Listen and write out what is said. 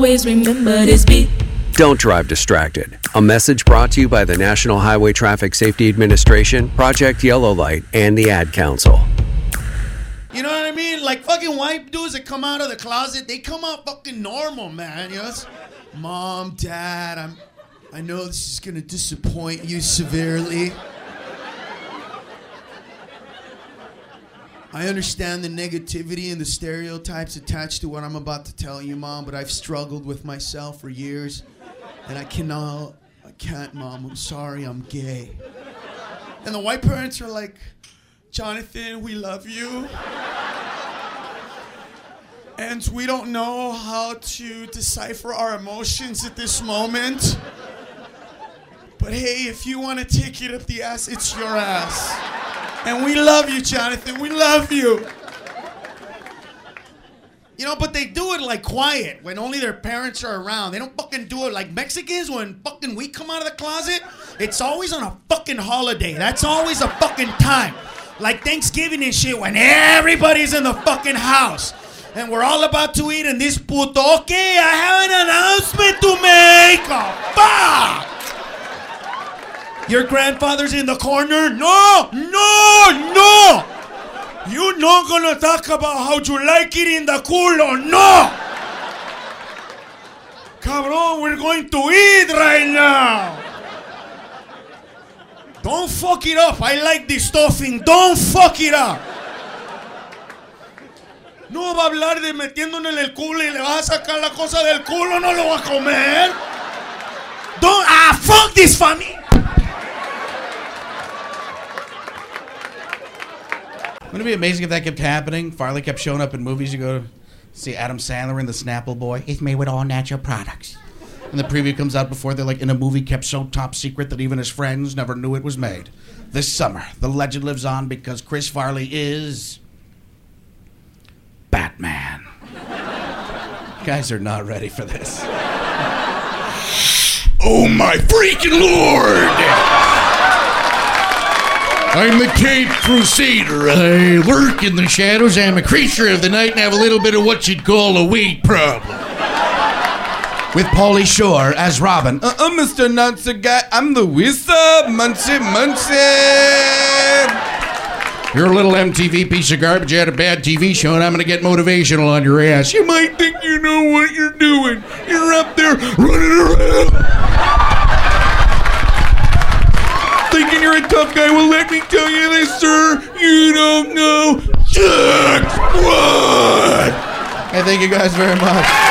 Always remember this beat. Don't drive distracted. A message brought to you by the National Highway Traffic Safety Administration, Project Yellow Light, and the Ad Council. You know what I mean? Like fucking white dudes that come out of the closet, they come out fucking normal, man. You know, it's, Mom, Dad, I know this is gonna disappoint you severely. I understand the negativity and the stereotypes attached to what I'm about to tell you, Mom, but I've struggled with myself for years, and I can't, Mom. I'm sorry, I'm gay. And the white parents are like, Jonathan, we love you. And we don't know how to decipher our emotions at this moment. But hey, if you want to take it up the ass, it's your ass. And we love you, Jonathan. We love you. You know, but they do it like quiet when only their parents are around. They don't fucking do it like Mexicans when fucking we come out of the closet. It's always on a fucking holiday. That's always a fucking time. Like Thanksgiving and shit when everybody's in the fucking house. And we're all about to eat and this puto, okay, I have an announcement to make. Oh, fuck! Your grandfather's in the corner? No! You're not gonna talk about how you like it in the culo, no! Cabrón, we're going to eat right now! Don't fuck it up, I like this stuffing, don't fuck it up! No va a hablar de metiéndole en el culo y le vas a sacar la cosa del culo, no lo va a comer! Fuck this family! Wouldn't it be amazing if that kept happening? Farley kept showing up in movies. You go to see Adam Sandler in The Snapple Boy. It's made with all natural products. And the preview comes out before they're like in a movie kept so top secret that even his friends never knew it was made. This summer, the legend lives on because Chris Farley is Batman. You guys are not ready for this. Oh my freaking Lord! I'm the Caped Crusader. I lurk in the shadows. I'm a creature of the night and have a little bit of what you'd call a weight problem. With Pauly Shore as Robin. Mr. Nonce Guy, I'm the wizard. Muncie. You're a little MTV piece of garbage. You had a bad TV show and I'm going to get motivational on your ass. You might think you know what you're doing. You're up there running around. Thinking you're a tough guy. Well, let me tell you this, sir. You don't know. Jack Squad! Hey, thank you guys very much.